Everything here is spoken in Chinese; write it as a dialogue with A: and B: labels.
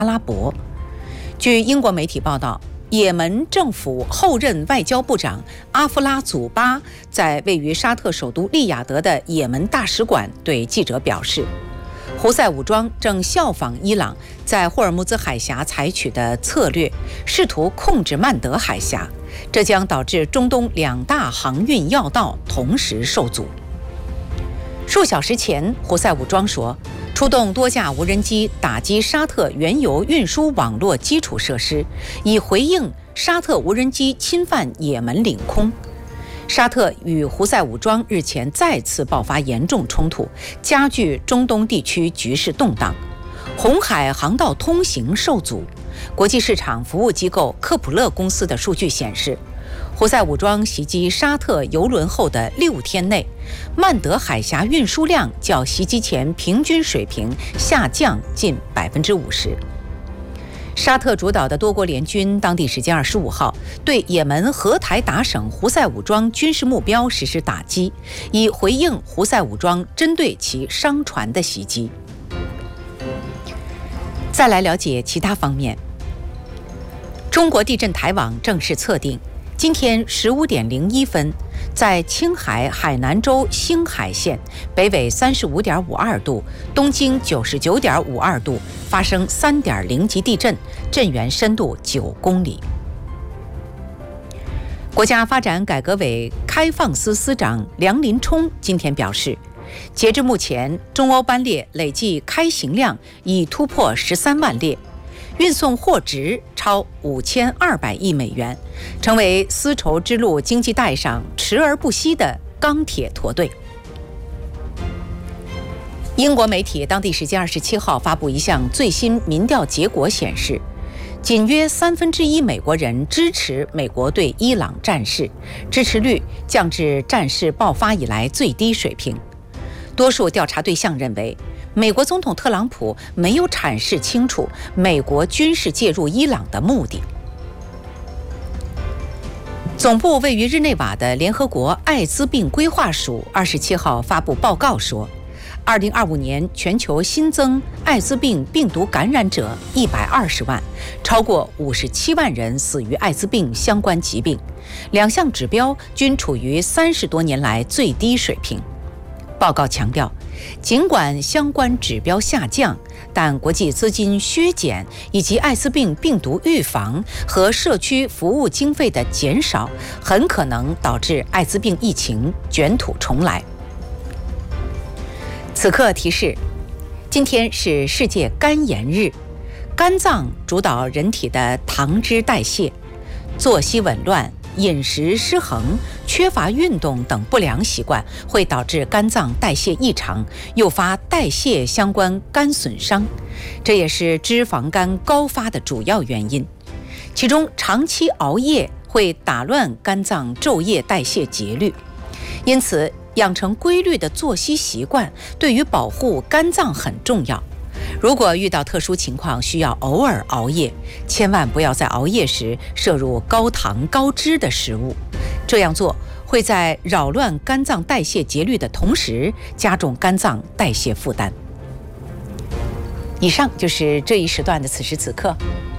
A: 阿拉伯。据英国媒体报道，也门政府后任外交部长阿夫拉祖巴在位于沙特首都利雅得的也门大使馆对记者表示，胡塞武装正效仿伊朗在霍尔木兹海峡采取的策略，试图控制曼德海峡，这将导致中东2大航运要道同时受阻。数小时前，胡塞武装说，出动多架无人机打击沙特原油运输网络基础设施，以回应沙特无人机侵犯也门领空。沙特与胡塞武装日前再次爆发严重冲突，加剧中东地区局势动荡，红海航道通行受阻。国际市场服务机构科普勒公司的数据显示，胡塞武装袭击沙特油轮后的6天内，曼德海峡运输量较袭击前平均水平下降近50%。沙特主导的多国联军当地时间25号对也门荷台达省胡塞武装军事目标实施打击，以回应胡塞武装针对其商船的袭击。再来了解其他方面。中国地震台网正式测定，今天15点01分，在青海海南州兴海县北纬35.52度、东经99.52度发生3.0级地震，震源深度9公里。国家发展改革委开放司司长梁林冲今天表示，截至目前，中欧班列累计开行量已突破13万列，运送货值超5200亿美元，成为丝绸之路经济带上驰而不息的钢铁驼队。英国媒体当地时间27号发布一项最新民调结果显示，仅约1/3美国人支持美国对伊朗战事，支持率降至战事爆发以来最低水平。多数调查对象认为，美国总统特朗普没有阐释清楚美国军事介入伊朗的目的。总部位于日内瓦的联合国艾滋病规划署27号发布报告说，2025年全球新增艾滋病病毒感染者120万，超过57万人死于艾滋病相关疾病，2项指标均处于30多年来最低水平。报告强调，尽管相关指标下降，但国际资金削减以及艾滋病病毒预防和社区服务经费的减少，很可能导致艾滋病疫情卷土重来。此刻提示，今天是世界肝炎日，肝脏主导人体的糖脂代谢，作息紊乱、饮食失衡、缺乏运动等不良习惯会导致肝脏代谢异常，诱发代谢相关肝损伤，这也是脂肪肝高发的主要原因。其中，长期熬夜会打乱肝脏昼夜代谢节律，因此养成规律的作息习惯对于保护肝脏很重要。如果遇到特殊情况需要偶尔熬夜，千万不要在熬夜时摄入高糖高脂的食物，这样做会在扰乱肝脏代谢节律的同时加重肝脏代谢负担。以上就是这一时段的此时此刻，